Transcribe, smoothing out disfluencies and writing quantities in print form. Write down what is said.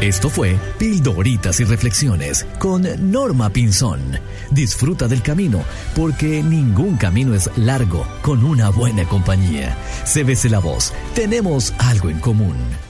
Esto fue Pildoritas y Reflexiones con Norma Pinzón. Disfruta del camino, porque ningún camino es largo con una buena compañía. CBC La Voz, tenemos algo en común.